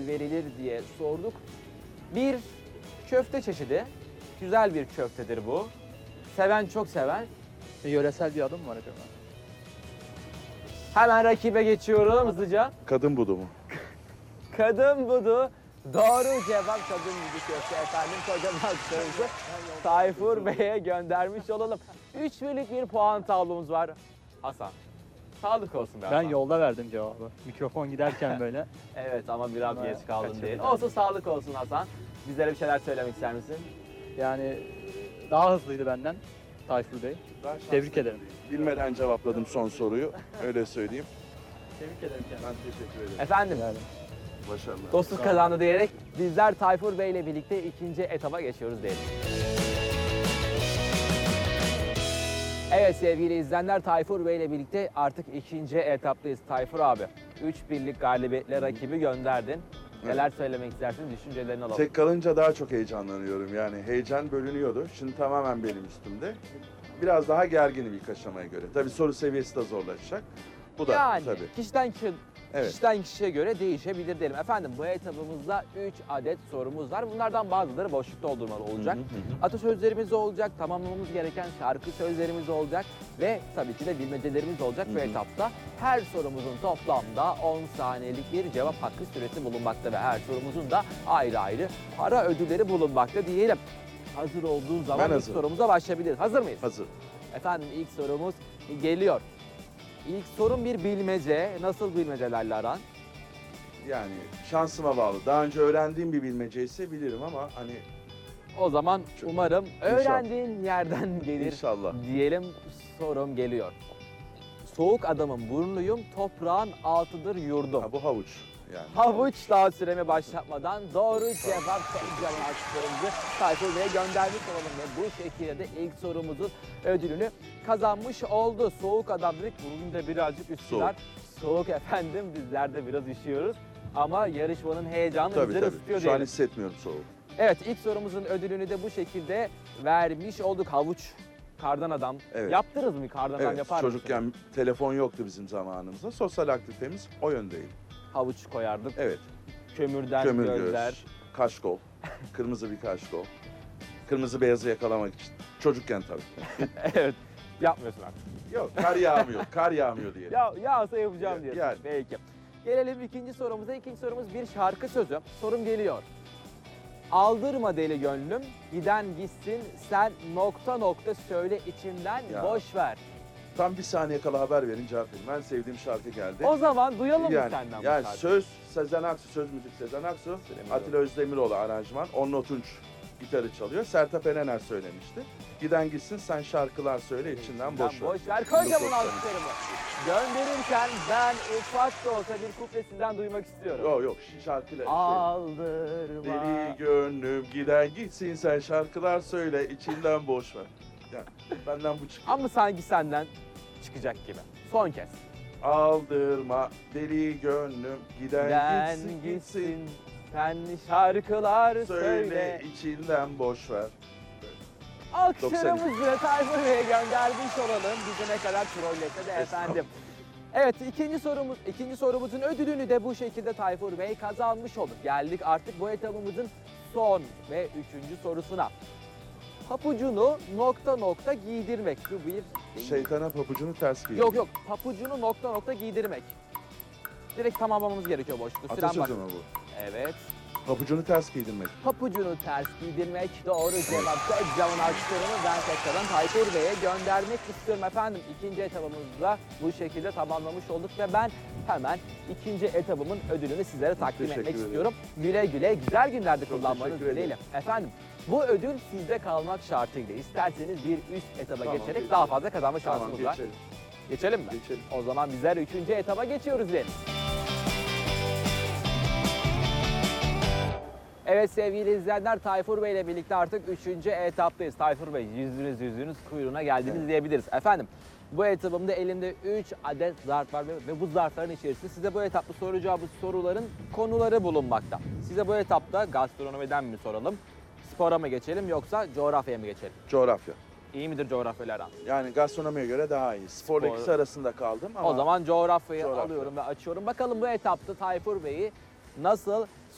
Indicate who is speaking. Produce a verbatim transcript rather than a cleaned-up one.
Speaker 1: verilir diye sorduk. Bir köfte çeşidi. Güzel bir köftedir bu. Seven çok seven.
Speaker 2: E, yöresel bir adı mı var acaba?
Speaker 1: Hemen rakibe geçiyorum hızlıca.
Speaker 3: Kadın budu mu?
Speaker 1: Kadın budu. Doğru cevap kadın budu köfte efendim. Kocaman alkışlarımızı Tayfur Bey'e göndermiş olalım. üç birlik bir puan tablomuz var. Hasan. Sağlık olsun be
Speaker 2: Ben
Speaker 1: Hasan.
Speaker 2: yolda verdim cevabı. Mikrofon giderken böyle.
Speaker 1: Evet ama biraz
Speaker 2: Ama
Speaker 1: geç kaldın
Speaker 2: kaçırdım.
Speaker 1: değil. Olsun sağlık olsun Hasan. Bizlere bir şeyler söylemek ister misin?
Speaker 2: Yani daha hızlıydı benden Tayfur Bey. Tebrik ederim.
Speaker 3: Bilmeden cevapladım son soruyu. Öyle söyleyeyim.
Speaker 2: Tebrik ederim
Speaker 3: Ben teşekkür ederim.
Speaker 1: Efendim,
Speaker 2: Yani.
Speaker 3: Başarılar.
Speaker 1: dostluk kazandı diyerek bizler Tayfur Bey ile birlikte ikinci etaba geçiyoruz diyelim. Evet sevgili izleyenler, Tayfur Bey ile birlikte artık ikinci etaptayız. Tayfur abi, üç birlik galibiyetle rakibi gönderdin. Neler söylemek istersin? Düşüncelerini alalım.
Speaker 3: Tek kalınca daha çok heyecanlanıyorum. Yani heyecan bölünüyordu. Şimdi tamamen benim üstümde. Biraz daha gerginim ilk aşamaya göre. Tabii soru seviyesi de zorlaşacak. Bu da
Speaker 1: yani
Speaker 3: tabii.
Speaker 1: kişiden kişi,
Speaker 3: Evet.
Speaker 1: kişiden kişiye göre değişebilir diyelim. Efendim bu etabımızda üç adet sorumuz var. Bunlardan bazıları boşluk doldurmalı olacak.
Speaker 3: Hı hı hı.
Speaker 1: Atasözlerimiz olacak, tamamlamamız gereken şarkı sözlerimiz olacak ve tabii ki de bilmecelerimiz olacak bu
Speaker 3: Hı hı.
Speaker 1: etapta. Her sorumuzun toplamda on saniyelik bir cevap hakkı süresi bulunmakta ve her sorumuzun da ayrı ayrı para ödülleri bulunmakta diyelim. Hazır olduğu zaman
Speaker 3: Ben
Speaker 1: ilk
Speaker 3: hazırım.
Speaker 1: sorumuza başlayabiliriz. Hazır mıyız?
Speaker 3: Hazır.
Speaker 1: Efendim ilk sorumuz geliyor. İlk sorum bir bilmece. Nasıl bilmecelerle aran?
Speaker 3: Yani şansıma bağlı. Daha önce öğrendiğim bir bilmece ise bilirim ama hani
Speaker 1: O zaman
Speaker 3: Çok-
Speaker 1: umarım
Speaker 3: İnşallah.
Speaker 1: öğrendiğin yerden gelir
Speaker 3: inşallah.
Speaker 1: diyelim. Sorum geliyor. Soğuk adamın burnuyum, toprağın altıdır yurdum.
Speaker 3: Ha, bu havuç yani.
Speaker 1: Havuç daha süremi başlatmadan doğru cevap canım alkışlarımızı Tayfur Bey'e göndermiş olalım ve bu şekilde de ilk sorumuzun ödülünü kazanmış oldu. Soğuk adam dedik, bugün de birazcık üşüyorlar. Soğuk efendim, bizler de biraz üşüyoruz. Ama yarışmanın heyecanı
Speaker 3: Tabii
Speaker 1: bizleri
Speaker 3: tabii.
Speaker 1: ısıtıyor
Speaker 3: Şu an
Speaker 1: diyelim.
Speaker 3: hissetmiyorum soğuğu.
Speaker 1: Evet, ilk sorumuzun ödülünü de bu şekilde vermiş olduk. Havuç, kardan adam.
Speaker 3: Evet.
Speaker 1: Yaptınız mı kardan adam,
Speaker 3: Evet,
Speaker 1: yapar mısınız?
Speaker 3: çocukken telefon yoktu bizim zamanımızda. Sosyal aktivitemiz o yöndeydi.
Speaker 1: Havuç koyardık.
Speaker 3: Evet.
Speaker 1: Kömürden
Speaker 3: Kömür
Speaker 1: gözler.
Speaker 3: göz, kaşkol, kırmızı bir kaşkol. Kırmızı beyazı yakalamak için. Çocukken tabii.
Speaker 1: Evet, yapmıyorsun artık.
Speaker 3: Yok, kar yağmıyor, kar yağmıyor diye.
Speaker 1: Ya yağsa yapacağım
Speaker 3: Ya-
Speaker 1: diyorsun.
Speaker 3: yani.
Speaker 1: Peki. Gelelim ikinci sorumuza. İkinci sorumuz bir şarkı sözü. Sorum geliyor. Aldırma deli gönlüm, giden gitsin, sen nokta nokta söyle içimden
Speaker 3: Ya.
Speaker 1: boş ver.
Speaker 3: Tam bir saniye kala haber verin, cevap verin. Ben sevdiğim şarkı geldi.
Speaker 1: O zaman duyalım mı
Speaker 3: yani,
Speaker 1: senden bu
Speaker 3: yani
Speaker 1: şarkıyı?
Speaker 3: söz Sezen Aksu, söz müzik Sezen Aksu,
Speaker 1: Özdemiroğlu.
Speaker 3: Atilla Özdemiroğlu aranjman, Onno Tunç gitarı çalıyor. Sertab Erener söylemişti. Giden gitsin sen şarkılar söyle içinden boş ver.
Speaker 1: Boş ver. Kocaman
Speaker 3: bin dokuz yüz doksan üç.
Speaker 1: alkışlarımı. Gönderirken ben ufak da olsa bir kuplesinden duymak istiyorum.
Speaker 3: Yok yok şarkıyla şey.
Speaker 1: Aldırma.
Speaker 3: Deli gönlüm giden gitsin sen şarkılar söyle içinden boş ver. Yani benden bu çıkıyor.
Speaker 1: Ama sanki senden çıkacak gibi. Son kez.
Speaker 3: Aldırma deli gönlüm giden
Speaker 1: Giden
Speaker 3: gitsin
Speaker 1: gitsin,
Speaker 3: gitsin
Speaker 1: sen şarkılar söyle.
Speaker 3: söyle içinden boş ver.
Speaker 1: Alkışlarımızı Tayfur Bey'e göndermiş olalım. Bizi ne kadar trollese de efendim. Evet, ikinci sorumuz, ikinci sorumuzun ödülünü de bu şekilde Tayfur Bey kazanmış olduk. Geldik artık bu etabımızın son ve üçüncü sorusuna. Papucunu nokta nokta giydirmek. Bu bir
Speaker 3: Şeytana papucunu ters giy.
Speaker 1: Yok yok, papucunu nokta nokta giydirmek. Direkt tamamlamamız gerekiyor boşlukta. Süren
Speaker 3: Atasözü
Speaker 1: bak.
Speaker 3: mü bu?
Speaker 1: Evet.
Speaker 3: Papucunu ters giydirmek.
Speaker 1: Papucunu ters giydirmek doğru cevap. Kocaman alkışlarımı ben tekrardan Tayfur Bey'e göndermek istiyorum efendim. İkinci etabımızda bu şekilde tamamlamış olduk ve ben hemen ikinci etabımın ödülünü sizlere takdim
Speaker 3: Teşekkür
Speaker 1: etmek
Speaker 3: ederim.
Speaker 1: istiyorum. Güle güle güzel günlerde
Speaker 3: Çok
Speaker 1: kullanmanız
Speaker 3: teşekkür ederim.
Speaker 1: dileğiyle. Efendim bu ödül sizde kalmak şartıyla. İsterseniz bir üst etaba
Speaker 3: Tamam,
Speaker 1: geçerek
Speaker 3: geçelim.
Speaker 1: daha fazla kazanma
Speaker 3: Tamam
Speaker 1: şansımız var.
Speaker 3: geçelim.
Speaker 1: Geçelim mi?
Speaker 3: Geçelim.
Speaker 1: O zaman bizler üçüncü etaba geçiyoruz diyelim. Evet sevgili izleyenler, Tayfur Bey ile birlikte artık üçüncü etaptayız. Tayfur Bey, yüzünüz yüzünüz kuyruğuna geldiniz
Speaker 3: Evet.
Speaker 1: diyebiliriz. Efendim bu etapımda elimde üç adet zarf var ve ve bu zarfların içerisinde size bu etapta soracağımız soruların konuları bulunmakta. Size bu etapta gastronomiden mi soralım, spora mı geçelim yoksa coğrafyaya mı geçelim?
Speaker 3: Coğrafya.
Speaker 1: İyi midir coğrafyayla aran?
Speaker 3: Yani gastronomiye göre daha iyi. Sporla
Speaker 1: Spor-
Speaker 3: ikisi arasında kaldım ama
Speaker 1: O zaman coğrafyayı
Speaker 3: Coğrafya.
Speaker 1: alıyorum ve açıyorum. Bakalım bu etapta Tayfur Bey'i nasıl